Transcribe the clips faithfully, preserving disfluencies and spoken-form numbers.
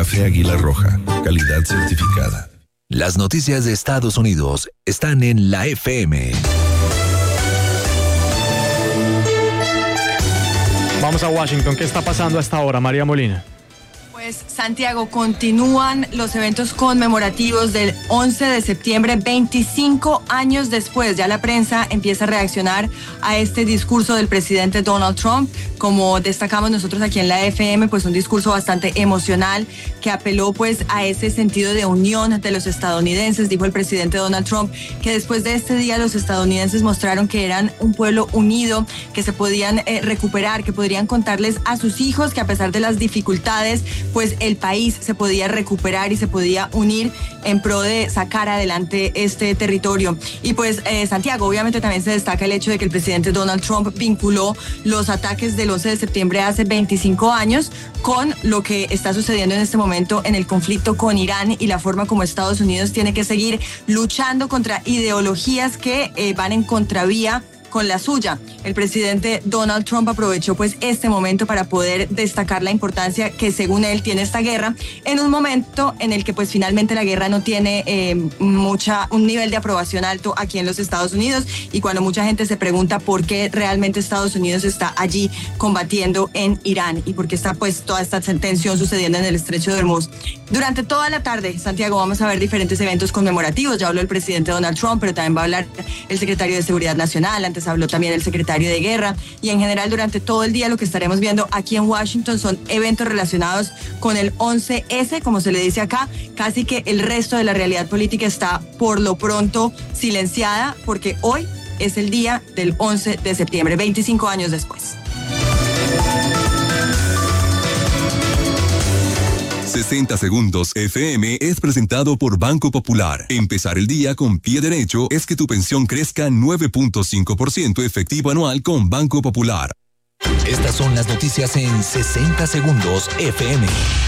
Café Águila Roja, calidad certificada. Las noticias de Estados Unidos están en la F M. Vamos a Washington. ¿Qué está pasando a esta hora, María Molina? Pues, Santiago, continúan los eventos conmemorativos del once de septiembre, veinticinco años después. Ya la prensa empieza a reaccionar a este discurso del presidente Donald Trump. Como destacamos nosotros aquí en la F M, pues un discurso bastante emocional que apeló pues a ese sentido de unión de los estadounidenses. Dijo el presidente Donald Trump que después de este día los estadounidenses mostraron que eran un pueblo unido, que se podían eh, recuperar, que podrían contarles a sus hijos que a pesar de las dificultades, pues el país se podía recuperar y se podía unir en pro de sacar adelante este territorio. Y pues eh, Santiago, obviamente también se destaca el hecho de que el presidente Donald Trump vinculó los ataques del once de septiembre hace veinticinco años con lo que está sucediendo en este momento en el conflicto con Irán y la forma como Estados Unidos tiene que seguir luchando contra ideologías que eh, van en contravía con la suya. El presidente Donald Trump aprovechó pues este momento para poder destacar la importancia que según él tiene esta guerra en un momento en el que pues finalmente la guerra no tiene eh, mucha un nivel de aprobación alto aquí en los Estados Unidos, y cuando mucha gente se pregunta por qué realmente Estados Unidos está allí combatiendo en Irán y por qué está pues toda esta tensión sucediendo en el estrecho de Hormuz. Durante toda la tarde, Santiago, vamos a ver diferentes eventos conmemorativos. Ya habló el presidente Donald Trump, pero también va a hablar el secretario de Seguridad Nacional, antes habló también el secretario de Guerra, y en general durante todo el día lo que estaremos viendo aquí en Washington son eventos relacionados con el once ese, como se le dice acá. Casi que el resto de la realidad política está por lo pronto silenciada, porque hoy es el día del once de septiembre, veinticinco años después. sesenta segundos F M es presentado por Banco Popular. Empezar el día con pie derecho es que tu pensión crezca nueve punto cinco por ciento efectivo anual con Banco Popular. Estas son las noticias en sesenta segundos F M.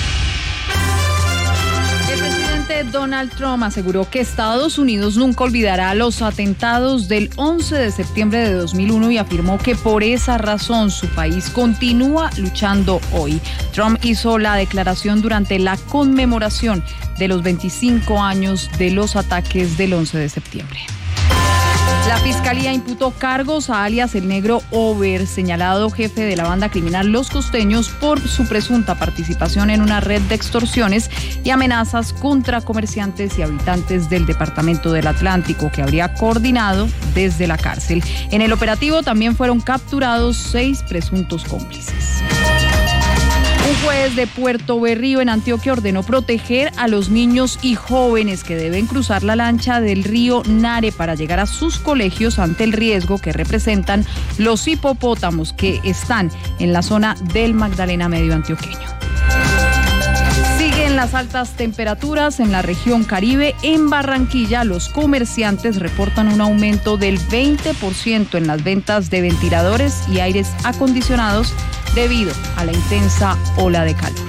El presidente Donald Trump aseguró que Estados Unidos nunca olvidará los atentados del once de septiembre de dos mil uno y afirmó que por esa razón su país continúa luchando hoy. Trump hizo la declaración durante la conmemoración de los veinticinco años de los ataques del once de septiembre. La fiscalía imputó cargos a alias El Negro Over, señalado jefe de la banda criminal Los Costeños, por su presunta participación en una red de extorsiones y amenazas contra comerciantes y habitantes del departamento del Atlántico, que habría coordinado desde la cárcel. En el operativo también fueron capturados seis presuntos cómplices. Un juez de Puerto Berrío, en Antioquia, ordenó proteger a los niños y jóvenes que deben cruzar la lancha del río Nare para llegar a sus colegios ante el riesgo que representan los hipopótamos que están en la zona del Magdalena Medio antioqueño. Siguen las altas temperaturas en la región Caribe. En Barranquilla, los comerciantes reportan un aumento del veinte por ciento en las ventas de ventiladores y aires acondicionados debido a la intensa ola de calor.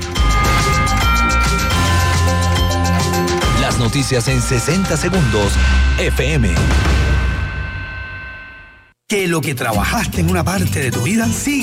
Las noticias en sesenta segundos F M. Que lo que trabajaste en una parte de tu vida siga